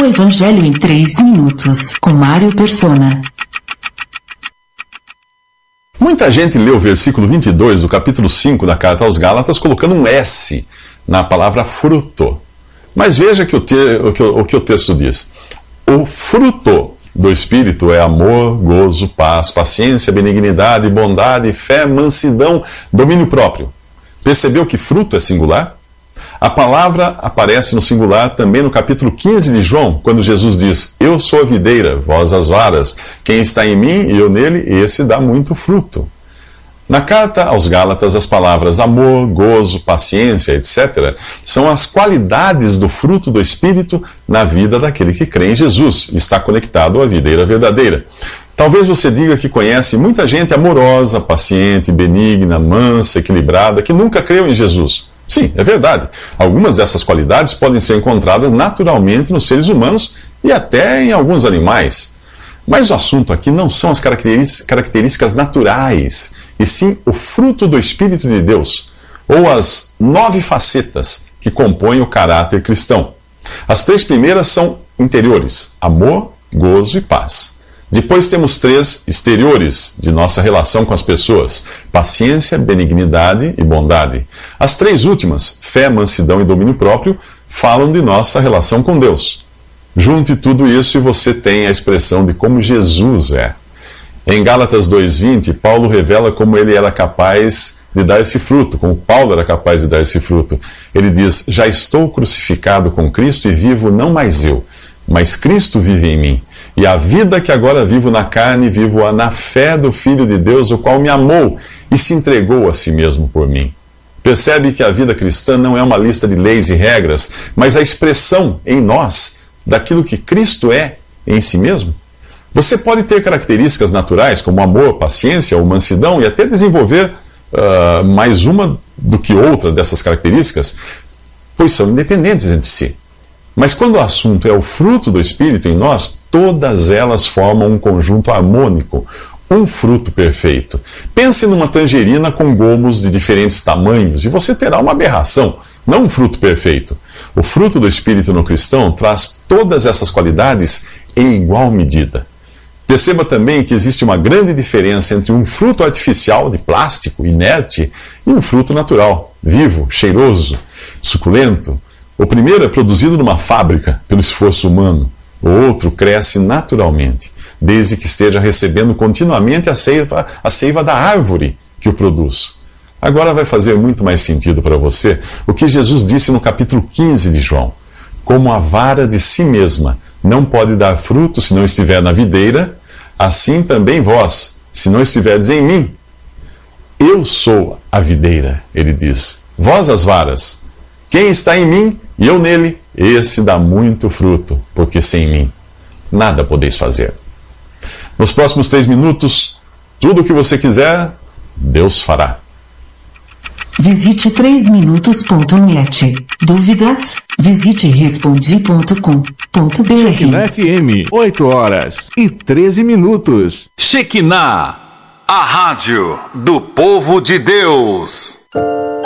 O Evangelho em 3 minutos, com Mário Persona. Muita gente lê o versículo 22 do capítulo 5 da carta aos Gálatas colocando um S na palavra fruto. Mas veja que o que o texto diz. O fruto do Espírito é amor, gozo, paz, paciência, benignidade, bondade, fé, mansidão, domínio próprio. Percebeu que fruto é singular? A palavra aparece no singular também no capítulo 15 de João, quando Jesus diz: Eu sou a videira, vós as varas. Quem está em mim e eu nele, esse dá muito fruto. Na carta aos Gálatas, as palavras amor, gozo, paciência, etc., são as qualidades do fruto do Espírito na vida daquele que crê em Jesus e está conectado à videira verdadeira. Talvez você diga que conhece muita gente amorosa, paciente, benigna, mansa, equilibrada, que nunca creu em Jesus. Sim, é verdade. Algumas dessas qualidades podem ser encontradas naturalmente nos seres humanos e até em alguns animais. Mas o assunto aqui não são as características naturais, e sim o fruto do Espírito de Deus, ou as 9 facetas que compõem o caráter cristão. As 3 primeiras são interiores: amor, gozo e paz. Depois temos 3 exteriores de nossa relação com as pessoas: paciência, benignidade e bondade. As 3 últimas, fé, mansidão e domínio próprio, falam de nossa relação com Deus. Junte tudo isso e você tem a expressão de como Jesus é. Em Gálatas 2:20, Paulo revela como ele era capaz de dar esse fruto, como Paulo era capaz de dar esse fruto. Ele diz: Já estou crucificado com Cristo e vivo não mais eu, mas Cristo vive em mim. E a vida que agora vivo na carne, vivo-a na fé do Filho de Deus, o qual me amou e se entregou a si mesmo por mim. Percebe que a vida cristã não é uma lista de leis e regras, mas a expressão em nós daquilo que Cristo é em si mesmo? Você pode ter características naturais, como amor, paciência ou mansidão, e até desenvolver mais uma do que outra dessas características, pois são independentes entre si. Mas quando o assunto é o fruto do Espírito em nós, todas elas formam um conjunto harmônico, um fruto perfeito. Pense numa tangerina com gomos de diferentes tamanhos e você terá uma aberração, não um fruto perfeito. O fruto do Espírito no cristão traz todas essas qualidades em igual medida. Perceba também que existe uma grande diferença entre um fruto artificial de plástico, inerte, e um fruto natural, vivo, cheiroso, suculento. O primeiro é produzido numa fábrica, pelo esforço humano. O outro cresce naturalmente, desde que esteja recebendo continuamente a seiva da árvore que o produz. Agora vai fazer muito mais sentido para você o que Jesus disse no capítulo 15 de João. Como a vara de si mesma não pode dar fruto se não estiver na videira, assim também vós, se não estiverdes em mim. Eu sou a videira, ele diz, vós as varas. Quem está em mim e eu nele, esse dá muito fruto, porque sem mim nada podeis fazer. Nos próximos 3 minutos, tudo o que você quiser, Deus fará. Visite 3minutos.net. Dúvidas? Visite respondi.com.br. Shekinah FM, 8h13. Shekinah, a rádio do povo de Deus.